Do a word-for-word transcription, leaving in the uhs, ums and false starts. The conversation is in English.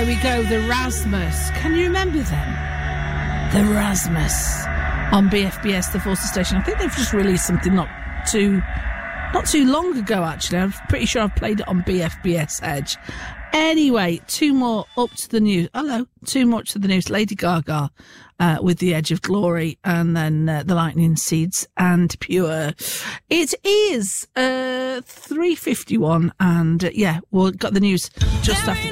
there we go, the Rasmus. Can you remember them? The Rasmus on B F B S, the Forces Station. I think they've just released something not too, not too long ago, actually. I'm pretty sure I've played it on B F B S Edge. Anyway, two more up to the news. Hello, two more to the news. Lady Gaga uh, with The Edge of Glory, and then uh, The Lightning Seeds and Pure. It is uh, three fifty-one, and uh, yeah, we've got the news just after